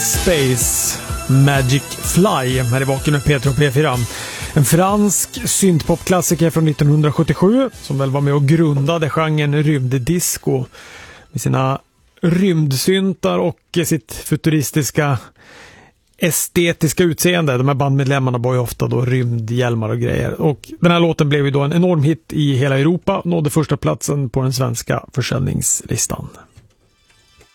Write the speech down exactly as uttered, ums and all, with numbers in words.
Space Magic Fly här i Vaken med Peter och P fyra. En fransk syntpopklassiker från nittonhundrasjuttiosju som väl var med och grundade genren rymddisco med sina rymdsyntar och sitt futuristiska estetiska utseende. De här bandmedlemmarna var ju ofta då rymdhjälmar och grejer. Och den här låten blev ju då en enorm hit i hela Europa, nådde första platsen på den svenska försäljningslistan.